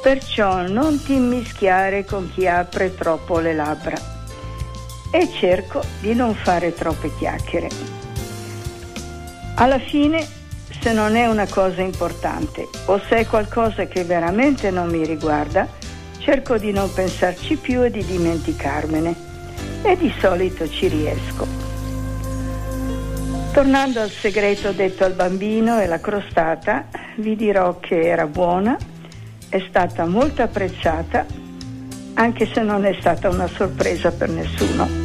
perciò non ti immischiare con chi apre troppo le labbra. E cerco di non fare troppe chiacchiere. Alla fine, se non è una cosa importante o se è qualcosa che veramente non mi riguarda, cerco di non pensarci più e di dimenticarmene. E di solito ci riesco. Tornando al segreto detto al bambino e la crostata, vi dirò che era buona, è stata molto apprezzata, anche se non è stata una sorpresa per nessuno.